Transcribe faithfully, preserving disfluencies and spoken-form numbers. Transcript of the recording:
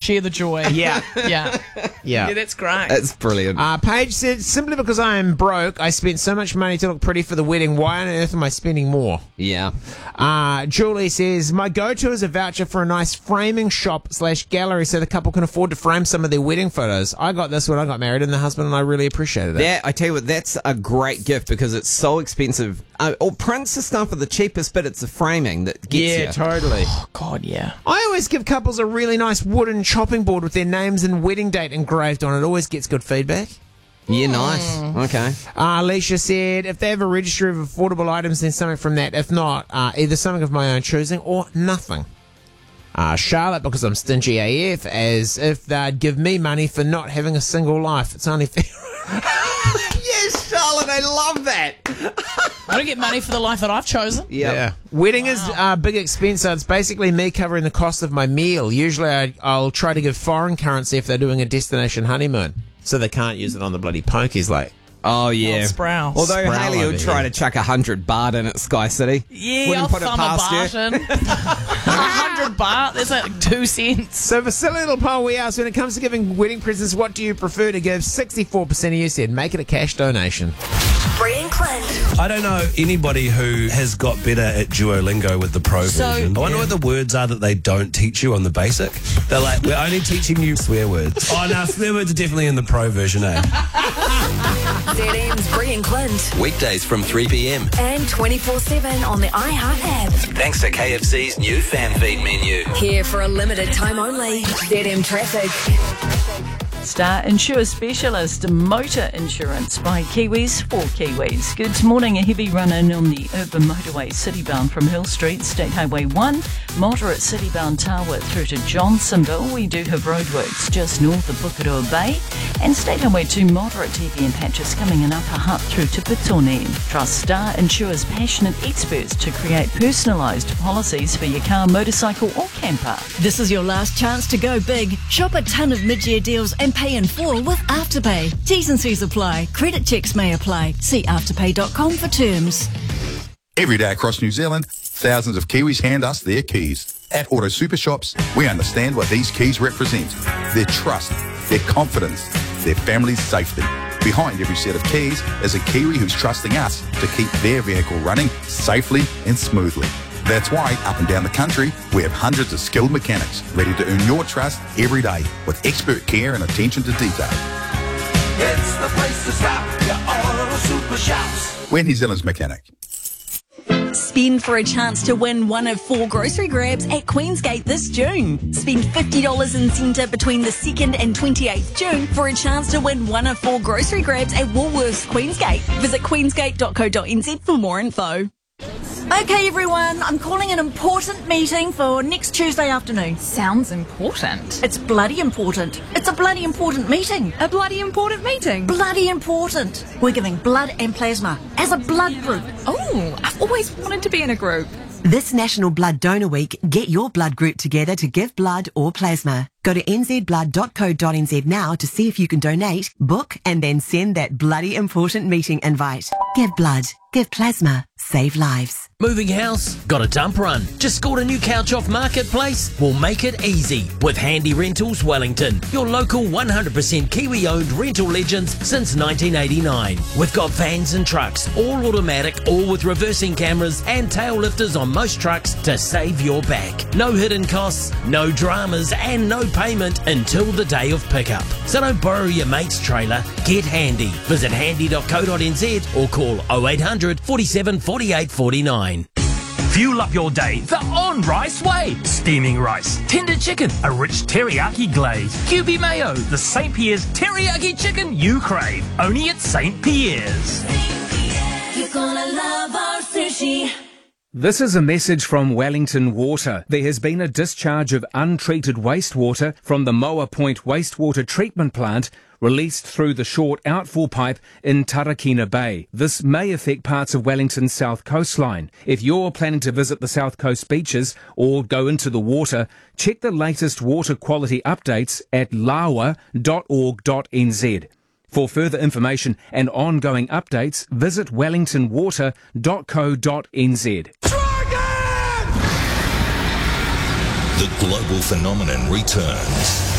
share the joy. Yeah. Yeah. Yeah. Yeah, that's great. That's brilliant. Uh, Paige said, simply because I am broke, I spent so much money to look pretty for the wedding. Why on earth am I spending more? Yeah. Uh, Julie says, my go-to is a voucher for a nice framing shop slash gallery so the couple can afford to frame some of their wedding photos. I got this when I got married and the husband and I really appreciated it. That, I tell you what, that's a great gift because it's so expensive. Uh, or prints and stuff are the cheapest, but it's the framing that gets yeah, you. totally. Oh, God, yeah. I always give couples a really nice wooden chopping board with their names and wedding date engraved on it. Always gets good feedback. Yeah, nice. Okay. Uh, Alicia said, if they have a registry of affordable items, then something from that. If not, uh, either something of my own choosing or nothing. Uh, Charlotte, because I'm stingy A F, as if they'd give me money for not having a single life. It's only fair. Yes, Charlotte, I love that. I don't get money for the life that I've chosen. Yep. Yeah. Wedding is a uh, big expense, so it's basically me covering the cost of my meal. Usually I, I'll try to give foreign currency if they're doing a destination honeymoon, so they can't use it on the bloody pokies, like. Oh, yeah. Oh, Sprouse. Although Sprout Haley over would try here. to chuck a hundred baht in at Sky City. Yeah, Wouldn't I'll put it thumb a past baht you. in. A hundred baht, that's like two cents. So for silly little poll we asked, when it comes to giving wedding presents, what do you prefer to give? sixty-four percent of you said make it a cash donation. Bree and Clint. I don't know anybody who has got better at Duolingo with the pro So- version. I wonder what the words are that they don't teach you on the basic. They're like, we're only teaching you swear words. Oh, no, swear words are definitely in the pro version, eh? Z M's Bree and Clint. Weekdays from three p.m. And twenty-four seven on the iHeart app. Thanks to K F C's new fan feed menu. Here for a limited time only. Z M Traffic. Star Insure Specialist Motor Insurance by Kiwis for Kiwis. Good morning. A heavy run-in on the urban motorway citybound from Hill Street, State Highway one. Moderate citybound Tawa through to Johnsonville. We do have roadworks just north of Pukeroa Bay. And State Highway two moderate heavy in patches coming in Upper Hutt through to Petone. Trust Star Insure's passionate experts to create personalised policies for your car, motorcycle or camper. This is your last chance to go big. Shop a ton of mid-year deals and pay in full with Afterpay. T's and C's apply. Credit checks may apply. See afterpay dot com for terms. Every day across New Zealand, thousands of Kiwis hand us their keys. At Auto Super Shops, we understand what these keys represent. Their trust, their confidence, their family's safety. Behind every set of keys is a Kiwi who's trusting us to keep their vehicle running safely and smoothly. That's why, up and down the country, we have hundreds of skilled mechanics ready to earn your trust every day with expert care and attention to detail. It's the place to stop, your Auto Super Shops. We're New Zealand's mechanic. Spin for a chance to win one of four grocery grabs at Queensgate this June. Spend fifty dollars in centre between the second and twenty-eighth June for a chance to win one of four grocery grabs at Woolworths Queensgate. Visit queensgate dot co dot n z for more info. Okay, everyone, I'm calling an important meeting for next Tuesday afternoon. Sounds important. It's bloody important. It's a bloody important meeting. A bloody important meeting. Bloody important. We're giving blood and plasma as a blood group. Oh, I've always wanted to be in a group. This National Blood Donor Week, get your blood group together to give blood or plasma. Go to n z blood dot co dot n z now to see if you can donate, book, and then send that bloody important meeting invite. Give blood. Give plasma. Save lives. Moving house? Got a dump run? Just scored a new couch off Marketplace? We'll make it easy with Handy Rentals Wellington, your local one hundred percent Kiwi-owned rental legends since nineteen eighty-nine. We've got vans and trucks, all automatic, all with reversing cameras and tail lifters on most trucks to save your back. No hidden costs, no dramas, and no payment until the day of pickup. So don't borrow your mate's trailer, get Handy. Visit handy dot co dot n z or call oh eight hundred, forty-seven, forty-eight, forty-nine. Fuel up your day the on-rice way. Steaming rice, tender chicken, a rich teriyaki glaze, Q B mayo, the Saint Pierre's teriyaki chicken you crave. Only at Saint Pierre's. You're gonna love our sushi. This is a message from Wellington Water. There has been a discharge of untreated wastewater from the Moa Point Wastewater Treatment Plant released through the short outfall pipe in Tarakina Bay. This may affect parts of Wellington's south coastline. If you're planning to visit the south coast beaches or go into the water, check the latest water quality updates at lawa dot org dot n z. For further information and ongoing updates, visit wellington water dot co dot n z. The global phenomenon returns.